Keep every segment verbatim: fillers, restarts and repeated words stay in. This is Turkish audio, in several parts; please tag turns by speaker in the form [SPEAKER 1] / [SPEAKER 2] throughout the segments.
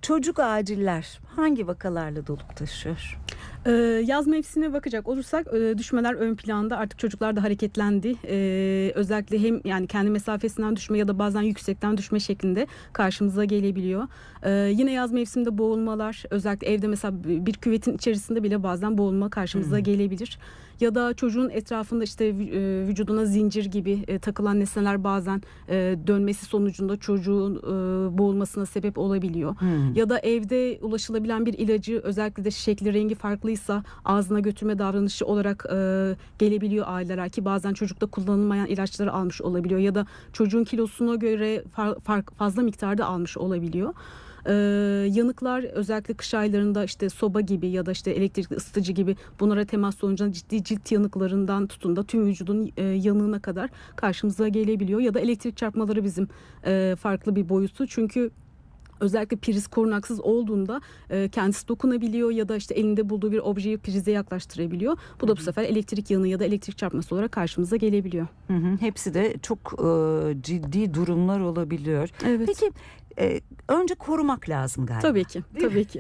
[SPEAKER 1] çocuk aciller hangi vakalarla dolup taşıyor?
[SPEAKER 2] Ee, yaz mevsimine bakacak olursak e, düşmeler ön planda, artık çocuklar da hareketlendi. Ee, özellikle hem yani kendi mesafesinden düşme ya da bazen yüksekten düşme şeklinde karşımıza gelebiliyor. Ee, yine yaz mevsiminde boğulmalar, özellikle evde mesela bir küvetin içerisinde bile bazen boğulma karşımıza hmm. gelebilir. Ya da çocuğun etrafında işte e, vücuduna zincir gibi e, takılan nesneler bazen e, dönmesi sonucunda çocuğun e, boğulmasına sebep olabiliyor. Hmm. Ya da evde ulaşılabilen bir ilacı, özellikle de şekli rengi farklıysa ağzına götürme davranışı olarak e, gelebiliyor ailelere, ki bazen çocukta kullanılmayan ilaçları almış olabiliyor ya da çocuğun kilosuna göre far, fark, fazla miktarda almış olabiliyor. Ee, yanıklar özellikle kış aylarında işte soba gibi ya da işte elektrikli ısıtıcı gibi bunlara temas sonucunda ciddi cilt yanıklarından tutun da tüm vücudun e, yanığına kadar karşımıza gelebiliyor. Ya da elektrik çarpmaları bizim e, farklı bir boyutu, çünkü özellikle priz korunaksız olduğunda e, kendisi dokunabiliyor ya da işte elinde bulduğu bir objeyi prize yaklaştırabiliyor. Bu da bu sefer elektrik yanığı ya da elektrik çarpması olarak karşımıza gelebiliyor.
[SPEAKER 1] Hı hı. Hepsi de çok e, ciddi durumlar olabiliyor.
[SPEAKER 2] Evet.
[SPEAKER 1] Peki e, önce korumak lazım galiba.
[SPEAKER 2] Tabii ki. Tabii ki.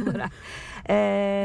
[SPEAKER 1] e,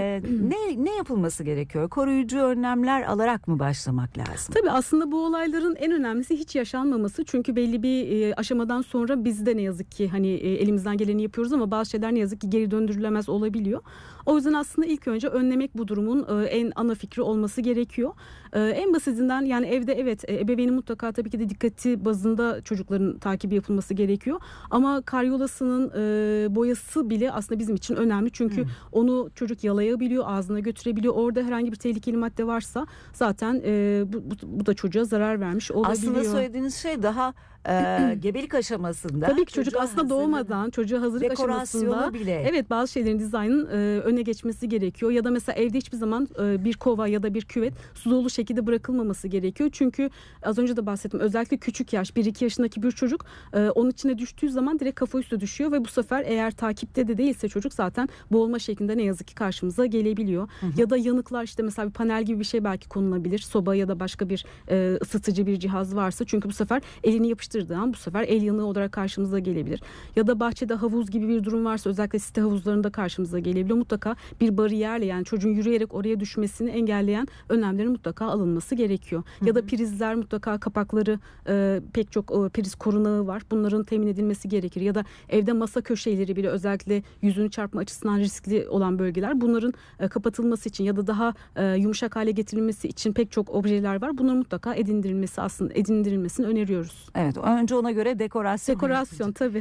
[SPEAKER 1] ne ne yapılması gerekiyor? Koruyucu önlemler alarak mı başlamak lazım?
[SPEAKER 2] Tabii aslında bu olayların en önemlisi hiç yaşanmaması. Çünkü belli bir e, aşamadan sonra biz de ne yazık ki hani e, elimizden geleni yapıyoruz ama bazı şeyler ne yazık ki geri döndürülemez olabiliyor. O yüzden aslında ilk önce önlemek bu durumun e, en ana fikri olması gerekiyor. E, en basitinden yani evde evet e, ebeveynin mutlaka tabii ki de dikkati bazında çocukların takibi yapılması gerekiyor. Ama karyolasının e, boyası bile aslında bizim için önemli. Çünkü hmm. onu çocuk yalayabiliyor, ağzına götürebiliyor. Orada herhangi bir tehlikeli madde varsa zaten e, bu, bu, bu da çocuğa zarar vermiş olabiliyor.
[SPEAKER 1] Aslında söylediğiniz şey daha e, gebelik aşamasında.
[SPEAKER 2] Tabii ki çocuk aslında doğmadan çocuğa hazırlık aşamasında
[SPEAKER 1] bile.
[SPEAKER 2] Evet, bazı şeylerin dizaynın e, öne geçmesi gerekiyor. Ya da mesela evde hiçbir zaman e, bir kova ya da bir küvet su dolu şekilde bırakılmaması gerekiyor. Çünkü az önce de bahsettim, özellikle küçük yaş bir iki yaşındaki bir çocuk e, onun içine düştüğü zaman direkt kafa üstü düşüyor ve bu sefer eğer takipte de değilse çocuk zaten boğulma şeklinde ne yazık ki karşımıza gelebiliyor. Hı hı. Ya da yanıklar, işte mesela bir panel gibi bir şey belki konulabilir. Soba ya da başka bir e, ısıtıcı bir cihaz varsa, çünkü bu sefer elini yapıştırdığı an bu sefer el yanığı olarak karşımıza gelebilir. Ya da bahçede havuz gibi bir durum varsa, özellikle site havuzlarında karşımıza gelebiliyor. Mutlaka bir bariyerle, yani çocuğun yürüyerek oraya düşmesini engelleyen önlemlerin mutlaka alınması gerekiyor. Hı hı. Ya da prizler mutlaka kapakları e, pek çok e, priz korunağı var. Bunların temin edilmesi gerekir. Ya da evde masa köşeleri bile özellikle yüzünü çarpma açısından riskli olan bölgeler, bunların e, kapatılması için ya da daha e, yumuşak hale getirilmesi için pek çok objeler var. Bunların mutlaka edindirilmesi aslında edindirilmesini öneriyoruz.
[SPEAKER 1] Evet, önce ona göre dekorasyon.
[SPEAKER 2] Dekorasyon tabii.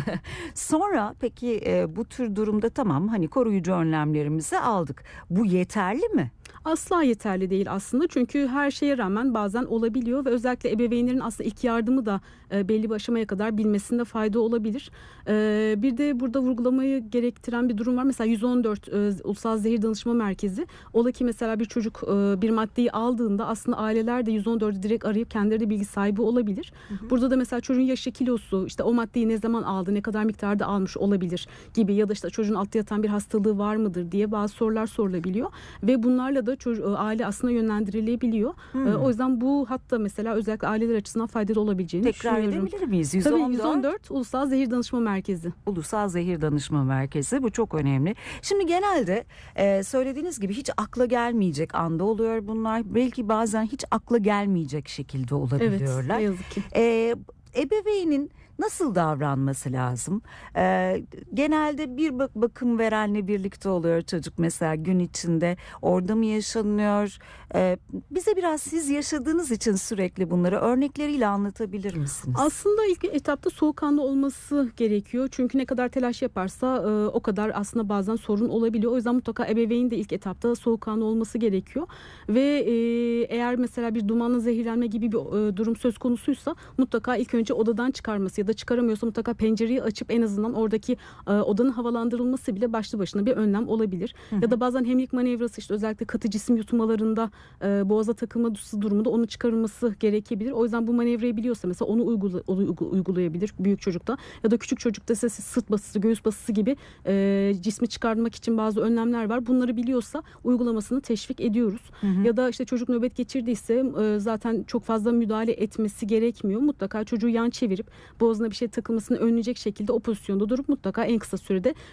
[SPEAKER 1] Sonra peki e, bu tür durumda tamam, hani koruyucu önlemlerimizi aldık. Bu yeterli mi?
[SPEAKER 2] Asla yeterli değil aslında, çünkü her şeye rağmen bazen olabiliyor ve özellikle ebeveynlerin aslında ilk yardımı da e, belli bir aşamaya kadar bilmesinde fayda olabilir. E, bir de burada vurgulamayı gerektiren bir durum var. Mesela yüz on dört e, Ulusal Zehir Danışma Merkezi. Ola ki mesela bir çocuk e, bir maddeyi aldığında aslında aileler de yüz on dördü direkt arayıp kendileri de bilgi sahibi olabilir. Hı hı. Burada da mesela çocuğun yaşı, kilosu, işte o maddeyi ne zaman aldı, ne kadar miktarda almış olabilir gibi, ya da işte çocuğun altta yatan bir hastalığı var mıdır diye bazı sorular sorulabiliyor ve bunlarla da Çocuğu, aile aslında yönlendirilebiliyor. Hmm. O yüzden bu hatta mesela özellikle aileler açısından faydalı olabileceğini
[SPEAKER 1] Tekrar
[SPEAKER 2] düşünüyorum.
[SPEAKER 1] Tekrar edebilir miyiz? yüz on dört.
[SPEAKER 2] Tabii, yüz on dört Ulusal Zehir Danışma Merkezi.
[SPEAKER 1] Ulusal Zehir Danışma Merkezi, bu çok önemli. Şimdi genelde e, söylediğiniz gibi hiç akla gelmeyecek anda oluyor bunlar. Belki bazen hiç akla gelmeyecek şekilde olabiliyorlar.
[SPEAKER 2] Evet, ne yazık ki.
[SPEAKER 1] E, ebeveynin nasıl davranması lazım? Ee, genelde bir bak- bakım verenle birlikte oluyor çocuk mesela gün içinde. Orada mı yaşanıyor? Ee, bize biraz siz yaşadığınız için sürekli bunları örnekleriyle anlatabilir misiniz?
[SPEAKER 2] Aslında ilk etapta soğukkanlı olması gerekiyor. Çünkü ne kadar telaş yaparsa e, o kadar aslında bazen sorun olabiliyor. O yüzden mutlaka ebeveyn de ilk etapta soğukkanlı olması gerekiyor. Ve e, eğer mesela bir dumanla zehirlenme gibi bir e, durum söz konusuysa mutlaka ilk önce odadan çıkarması ya da çıkaramıyorsa mutlaka pencereyi açıp en azından oradaki e, odanın havalandırılması bile başlı başına bir önlem olabilir. Hı hı. Ya da bazen hemlik manevrası, işte özellikle katı cisim yutmalarında e, boğaza takılması durumunda onun çıkarılması gerekebilir. O yüzden bu manevrayı biliyorsa mesela onu uygula, uygulayabilir büyük çocukta. Ya da küçük çocukta ise sırt basısı, göğüs basısı gibi e, cismi çıkarmak için bazı önlemler var. Bunları biliyorsa uygulamasını teşvik ediyoruz. Hı hı. Ya da işte çocuk nöbet geçirdiyse e, zaten çok fazla müdahale etmesi gerekmiyor. Mutlaka çocuğu yan çevirip boğazına bir şey takılmasını önleyecek şekilde o pozisyonda durup mutlaka en kısa sürede